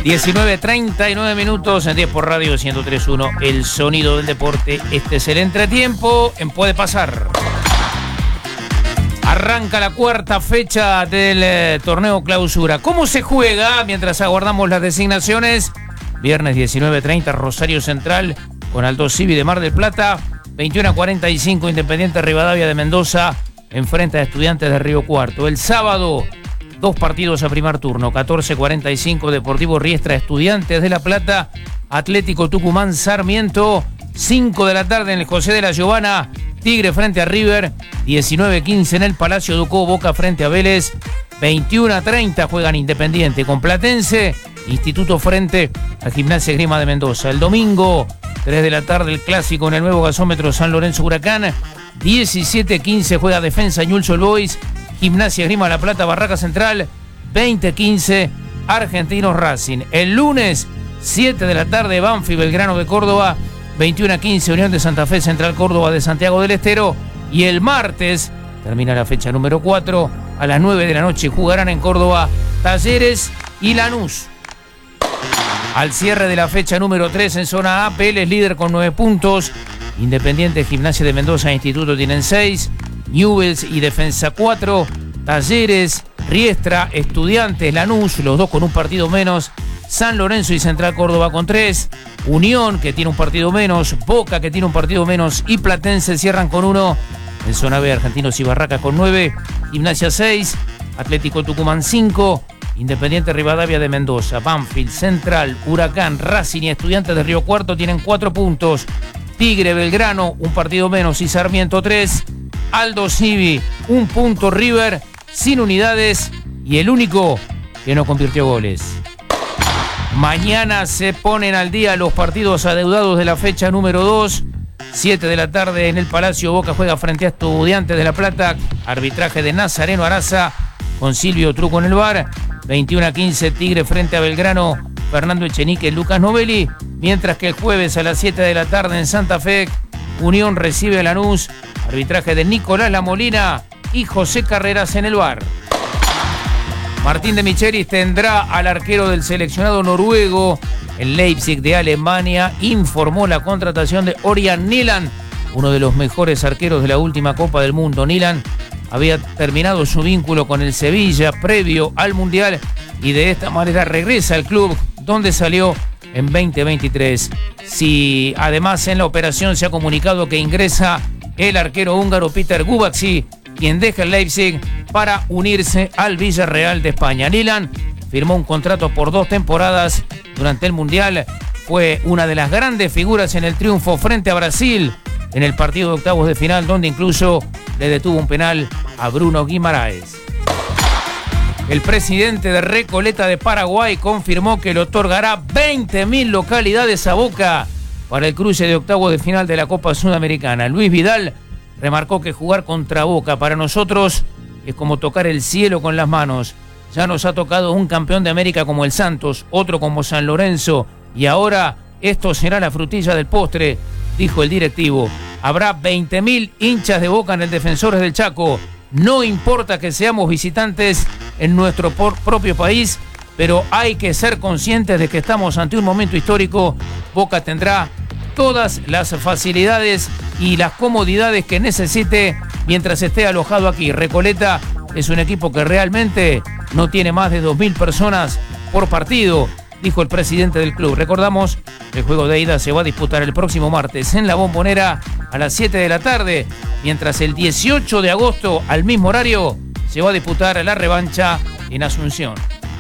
19:39 minutos en 10 por Radio 103.1, el sonido del deporte. Este es el entretiempo en Puede Pasar. Arranca la cuarta fecha del torneo clausura. ¿Cómo se juega? Mientras aguardamos las designaciones. Viernes 19:30, Rosario Central con Aldo Civi de Mar del Plata. 21:45, Independiente Rivadavia de Mendoza enfrenta a Estudiantes de Río Cuarto. El sábado, dos partidos a primer turno. 14:45, Deportivo Riestra, Estudiantes de La Plata. Atlético Tucumán, Sarmiento. 5 de la tarde en el José de la Giovana, Tigre frente a River. 19:15 en el Palacio Ducó, Boca frente a Vélez. 21:30 juegan Independiente con Platense. Instituto frente a Gimnasia Esgrima de Mendoza. El domingo, 3 de la tarde, el clásico en el nuevo gasómetro San Lorenzo Huracán. 17:15 juega Defensa Newell's Old Boys. Gimnasia Esgrima La Plata, Barraca Central. 20:15 Argentinos Racing. El lunes, 7 de la tarde, Banfield Belgrano de Córdoba. 21:15 Unión de Santa Fe, Central Córdoba de Santiago del Estero. Y el martes, termina la fecha número 4, a las 9 de la noche jugarán en Córdoba Talleres y Lanús. Al cierre de la fecha número 3 en zona A, Pérez líder con 9 puntos. Independiente, Gimnasia de Mendoza e Instituto tienen 6. Newell's y Defensa 4. Talleres, Riestra, Estudiantes, Lanús, los dos con un partido menos. San Lorenzo y Central Córdoba con 3. Unión, que tiene un partido menos. Boca, que tiene un partido menos. Y Platense cierran con 1. En zona B, Argentinos y Barracas con 9. Gimnasia 6. Atlético Tucumán 5. Independiente Rivadavia de Mendoza, Banfield, Central, Huracán, Racing y Estudiantes de Río Cuarto tienen 4 puntos. Tigre, Belgrano, un partido menos y Sarmiento 3. Aldo Civi, 1 punto. River, sin unidades y el único que no convirtió goles. Mañana se ponen al día los partidos adeudados de la fecha número 2. 7 de la tarde en el Palacio, Boca juega frente a Estudiantes de La Plata. Arbitraje de Nazareno Araza con Silvio Truco en el VAR. 21:15 Tigre frente a Belgrano, Fernando Echenique y Lucas Novelli. Mientras que el jueves a las 7 de la tarde en Santa Fe, Unión recibe a Lanús. Arbitraje de Nicolás Lamolina y José Carreras en el VAR. Martín de Michelis tendrá al arquero del seleccionado noruego. El Leipzig de Alemania informó la contratación de Ørjan Nyland, uno de los mejores arqueros de la última Copa del Mundo. Nyland había terminado su vínculo con el Sevilla previo al Mundial y de esta manera regresa al club donde salió en 2023. Si además en la operación se ha comunicado que ingresa el arquero húngaro Peter Gubacsy, quien deja el Leipzig para unirse al Villarreal de España. Nyland firmó un contrato por 2 temporadas durante el Mundial. Fue una de las grandes figuras en el triunfo frente a Brasil en el partido de octavos de final, donde incluso le detuvo un penal a Bruno Guimaraes. El presidente de Recoleta de Paraguay confirmó que le otorgará 20.000 localidades a Boca para el cruce de octavos de final de la Copa Sudamericana. Luis Vidal remarcó que jugar contra Boca para nosotros es como tocar el cielo con las manos. Ya nos ha tocado un campeón de América como el Santos, otro como San Lorenzo, y ahora esto será la frutilla del postre, dijo el directivo. Habrá 20.000 hinchas de Boca en el Defensores del Chaco. No importa que seamos visitantes en nuestro propio país, pero hay que ser conscientes de que estamos ante un momento histórico. Boca tendrá todas las facilidades y las comodidades que necesite mientras esté alojado aquí. Recoleta es un equipo que realmente no tiene más de 2.000 personas por partido, dijo el presidente del club. Recordamos, el juego de ida se va a disputar el próximo martes en La Bombonera a las 7 de la tarde, mientras el 18 de agosto al mismo horario se va a disputar la revancha en Asunción.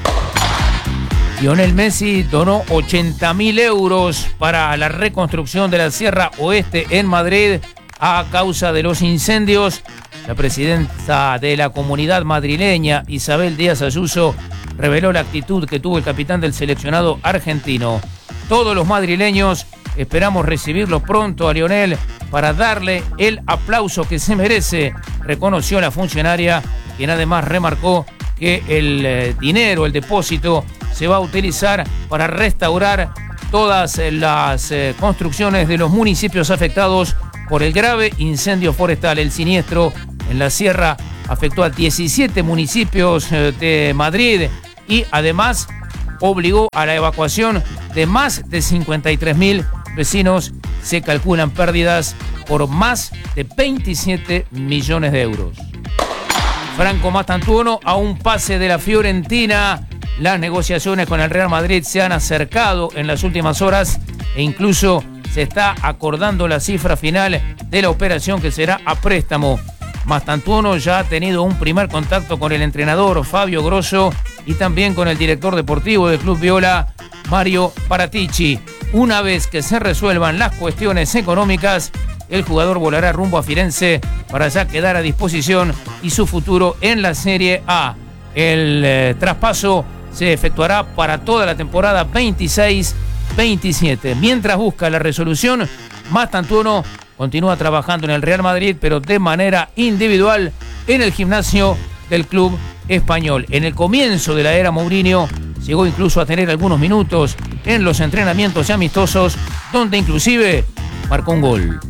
Lionel Messi donó 80.000 euros para la reconstrucción de la Sierra Oeste en Madrid a causa de los incendios. La presidenta de la comunidad madrileña, Isabel Díaz Ayuso, reveló la actitud que tuvo el capitán del seleccionado argentino. Todos los madrileños esperamos recibirlo pronto a Lionel para darle el aplauso que se merece, reconoció la funcionaria, quien además remarcó que el dinero, el depósito, se va a utilizar para restaurar todas las construcciones de los municipios afectados por el grave incendio forestal. El siniestro en la sierra afectó a 17 municipios de Madrid y además obligó a la evacuación de más de 53.000 vecinos. Se calculan pérdidas por más de 27 millones de euros. Franco Mastantuono a un pase de la Fiorentina. Las negociaciones con el Real Madrid se han acercado en las últimas horas e incluso se está acordando la cifra final de la operación, que será a préstamo. Mastantuono ya ha tenido un primer contacto con el entrenador Fabio Grosso y también con el director deportivo del Club Viola, Mario Paratici. Una vez que se resuelvan las cuestiones económicas, el jugador volará rumbo a Firenze para ya quedar a disposición y su futuro en la Serie A. El traspaso se efectuará para toda la temporada 26-27. Mientras busca la resolución, Mastantuono continúa trabajando en el Real Madrid, pero de manera individual en el gimnasio del club español. En el comienzo de la era Mourinho, llegó incluso a tener algunos minutos en los entrenamientos amistosos, donde inclusive marcó un gol.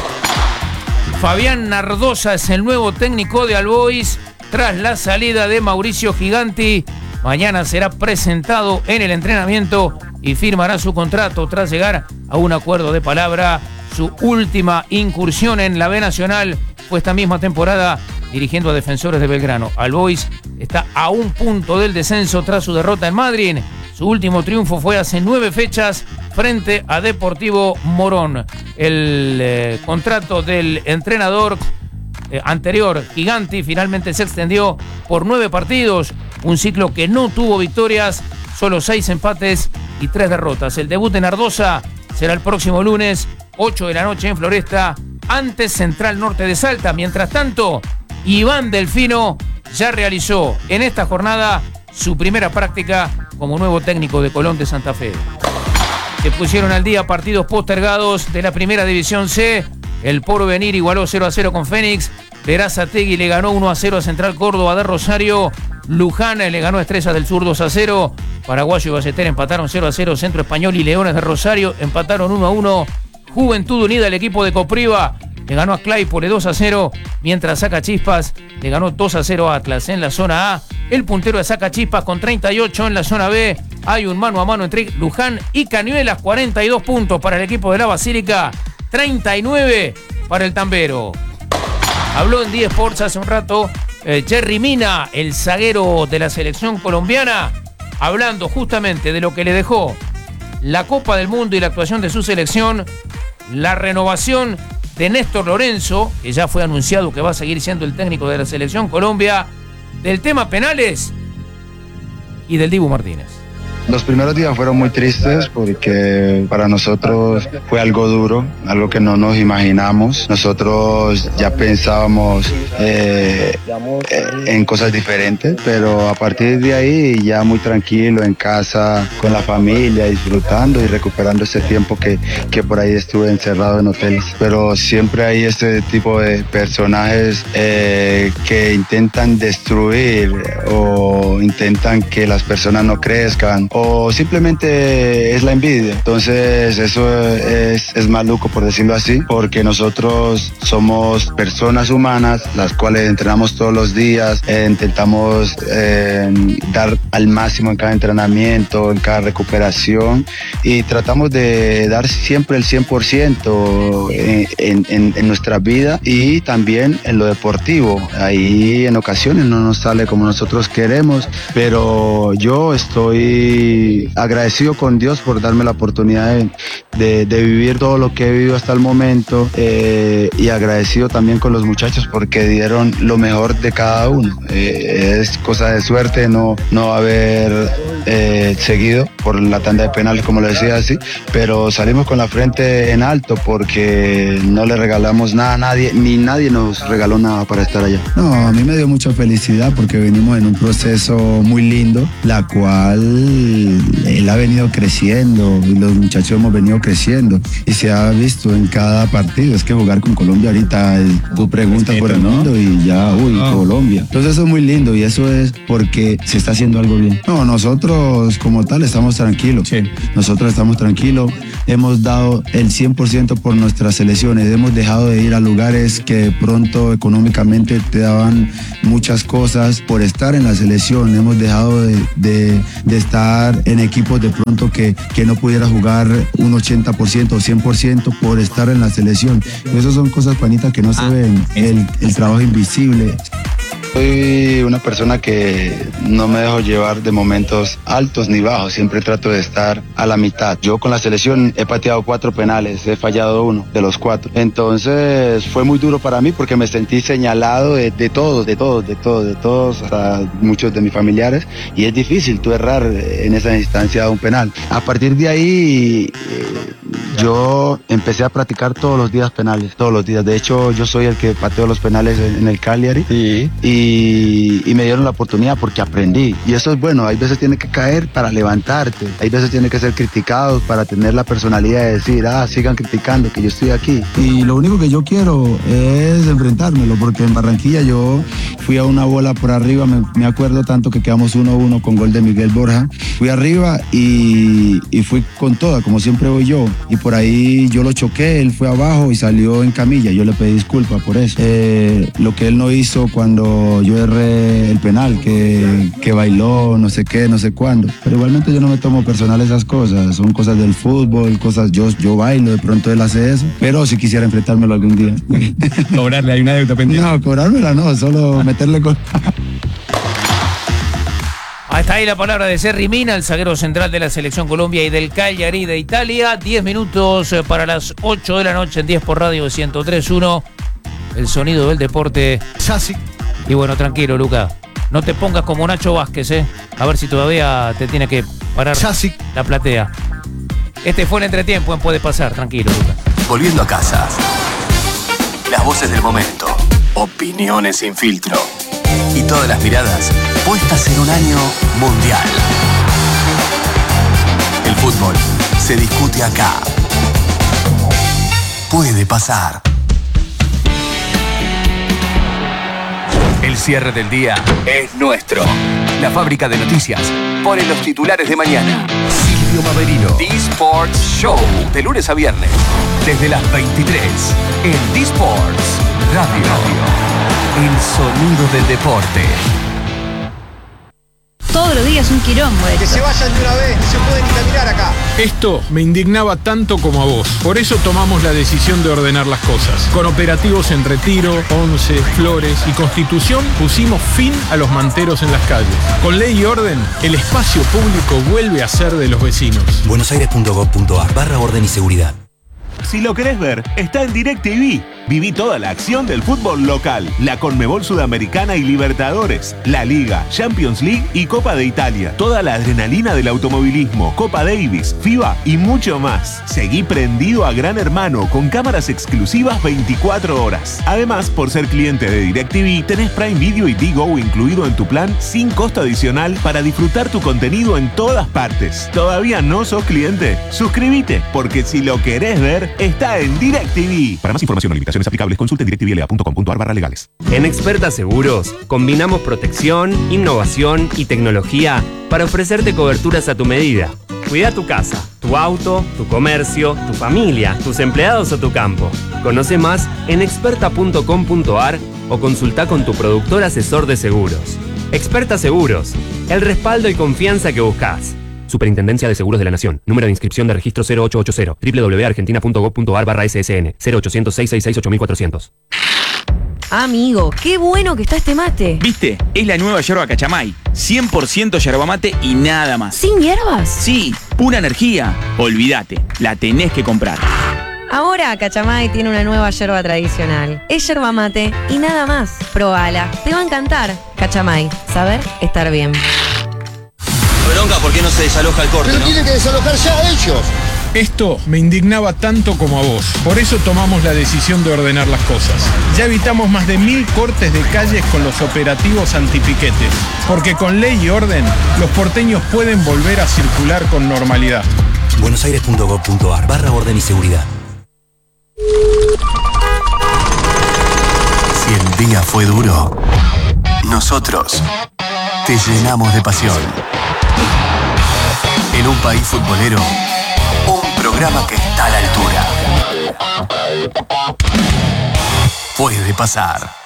Fabián Nardosa es el nuevo técnico de All Boys tras la salida de Mauricio Giganti. Mañana será presentado en el entrenamiento y firmará su contrato tras llegar a un acuerdo de palabra. Su última incursión en la B Nacional fue esta misma temporada dirigiendo a Defensores de Belgrano. All Boys está a un punto del descenso tras su derrota en Madrid. Su último triunfo fue hace 9 fechas frente a Deportivo Morón. El contrato del entrenador anterior, Giganti, finalmente se extendió por 9 partidos, un ciclo que no tuvo victorias, solo 6 empates y 3 derrotas. El debut de Nardosa será el próximo lunes, 8 de la noche en Floresta, ante Central Norte de Salta. Mientras tanto, Iván Delfino ya realizó en esta jornada su primera práctica como nuevo técnico de Colón de Santa Fe. Se pusieron al día partidos postergados de la Primera División C. El Porvenir igualó 0-0 con Fénix. Berazategui le ganó 1-0 a Central Córdoba de Rosario. Luján le ganó a Estrellas del Sur 2-0. Paraguayo y Ballester empataron 0-0. Centro Español y Leones de Rosario empataron 1-1. Juventud Unida, el equipo de Copriva, le ganó a Claypole 2-0, mientras Sacachispas le ganó 2-0 a Atlas. En la zona A, el puntero de Sacachispas con 38. En la zona B hay un mano a mano entre Luján y Cañuelas, 42 puntos para el equipo de la Basílica, 39 para el Tambero. Habló en D Sports hace un rato Jerry Mina, el zaguero de la selección colombiana, hablando justamente de lo que le dejó la Copa del Mundo y la actuación de su selección, la renovación de Néstor Lorenzo, que ya fue anunciado que va a seguir siendo el técnico de la selección Colombia, del tema penales y del Dibu Martínez. Los primeros días fueron muy tristes porque para nosotros fue algo duro, algo que no nos imaginamos. Nosotros ya pensábamos en cosas diferentes, pero a partir de ahí ya muy tranquilo en casa, con la familia, disfrutando y recuperando ese tiempo que por ahí estuve encerrado en hoteles. Pero siempre hay este tipo de personajes que intentan destruir o intentan que las personas no crezcan, o simplemente es la envidia. Entonces eso es maluco, por decirlo así, porque nosotros somos personas humanas, las cuales entrenamos todos los días, intentamos dar al máximo en cada entrenamiento, en cada recuperación, y tratamos de dar siempre el 100% en nuestra vida y también en lo deportivo. Ahí en ocasiones no nos sale como nosotros queremos, pero yo estoy agradecido con Dios por darme la oportunidad de vivir todo lo que he vivido hasta el momento, y agradecido también con los muchachos porque dieron lo mejor de cada uno. Es cosa de suerte no haber seguido por la tanda de penales, como lo decía así, pero salimos con la frente en alto porque no le regalamos nada a nadie, ni nadie nos regaló nada para estar allá. No, a mí me dio mucha felicidad porque venimos en un proceso muy lindo, la cual él ha venido creciendo y los muchachos hemos venido creciendo y se ha visto en cada partido. Es que jugar con Colombia ahorita, tú preguntas por el mundo y ya, Colombia. Entonces eso es muy lindo y eso es porque se está haciendo algo bien. No, nosotros nosotros como tal estamos tranquilos. Sí. Nosotros estamos tranquilos. Hemos dado el 100% por nuestras selecciones. Hemos dejado de ir a lugares que de pronto económicamente te daban muchas cosas por estar en la selección. Hemos dejado de estar en equipos de pronto que no pudiera jugar un 80% o 100% por estar en la selección. Esas son cosas, Juanita, que no se ven. El trabajo invisible. Soy una persona que no me dejo llevar de momentos altos ni bajos, siempre trato de estar a la mitad. Yo con la selección he pateado 4 penales, he fallado 1 de los 4. Entonces fue muy duro para mí porque me sentí señalado de todos, hasta muchos de mis familiares, y es difícil tú errar en esa instancia de un penal. A partir de ahí yo empecé a practicar todos los días penales, todos los días. De hecho, yo soy el que pateo los penales en el Cagliari. Sí. Y me dieron la oportunidad porque aprendí. Y eso es bueno, hay veces tiene que caer para levantarte, hay veces tiene que ser criticados para tener la personalidad de decir, sigan criticando que yo estoy aquí. Y lo único que yo quiero es enfrentármelo, porque en Barranquilla yo fui a una bola por arriba, me acuerdo tanto que quedamos 1-1 con gol de Miguel Borja. Fui arriba y fui con toda, como siempre voy yo. Y por ahí yo lo choqué, él fue abajo y salió en camilla. Yo le pedí disculpas por eso. Lo que él no hizo cuando yo erré el penal, que bailó, no sé qué, no sé cuándo. Pero igualmente yo no me tomo personal esas cosas. Son cosas del fútbol, cosas, yo bailo, de pronto él hace eso. Pero si quisiera enfrentármelo algún día. ¿Cobrarle? ¿Hay una deuda pendiente? No, cobrármela no, solo meterle con... Hasta ahí la palabra de Serri Mina, el zaguero central de la Selección Colombia y del Cagliari de Italia. 10 minutos para las 8 de la noche en 10 por Radio 103.1. El sonido del deporte. Chassi. Y bueno, tranquilo, Luca. No te pongas como Nacho Vázquez, A ver si todavía te tiene que parar la platea. Este fue el entretiempo, puede pasar, tranquilo, Luca. Volviendo a casa. Las voces del momento. Opiniones sin filtro. Y todas las miradas puestas en un año mundial. El fútbol se discute acá. Puede pasar. El cierre del día es nuestro. La fábrica de noticias pone los titulares de mañana. Silvio Maverino. D-Sports Show. De lunes a viernes. Desde las 23. En D-Sports Radio. El sonido del deporte. Todos los días un quilombo esto. Que se vayan de una vez, no se puede ni caminar acá. Esto me indignaba tanto como a vos. Por eso tomamos la decisión de ordenar las cosas. Con operativos en Retiro, Once, Flores y Constitución pusimos fin a los manteros en las calles. Con ley y orden, el espacio público vuelve a ser de los vecinos. buenosaires.gov.ar/orden y seguridad. Si lo querés ver, está en DirecTV. Viví toda la acción del fútbol local, la Conmebol Sudamericana y Libertadores, la Liga, Champions League y Copa de Italia. Toda la adrenalina del automovilismo, Copa Davis, FIBA y mucho más. Seguí prendido a Gran Hermano con cámaras exclusivas 24 horas. Además, por ser cliente de DirecTV, tenés Prime Video y Digo incluido en tu plan sin costo adicional para disfrutar tu contenido en todas partes. ¿Todavía no sos cliente? Suscríbete, porque si lo querés ver, está en DirecTV. Para más información o limitaciones aplicables, consulten directvla.com.ar/legales. En Experta Seguros, combinamos protección, innovación y tecnología para ofrecerte coberturas a tu medida. Cuida tu casa, tu auto, tu comercio, tu familia, tus empleados o tu campo. Conoce más en experta.com.ar o consulta con tu productor asesor de seguros. Experta Seguros, el respaldo y confianza que buscas. Superintendencia de Seguros de la Nación. Número de inscripción de registro 0880. www.argentina.gov.ar/ssn. 0800-666-8400. Amigo, qué bueno que está este mate. ¿Viste? Es la nueva yerba Cachamay. 100% yerba mate y nada más. ¿Sin hierbas? Sí, pura energía. Olvídate, la tenés que comprar. Ahora Cachamay tiene una nueva yerba tradicional. Es yerba mate y nada más. Probala, te va a encantar. Cachamay, saber estar bien. Bronca, ¿por qué no se desaloja el corte? Pero ¿no? tiene que desalojar ya ellos. Esto me indignaba tanto como a vos. Por eso tomamos la decisión de ordenar las cosas. Ya evitamos más de 1000 cortes de calles con los operativos antipiquetes. Porque con ley y orden, los porteños pueden volver a circular con normalidad. buenosaires.gov.ar/orden y seguridad. Si el día fue duro, nosotros te llenamos de pasión. En un país futbolero, un programa que está a la altura. Puede pasar.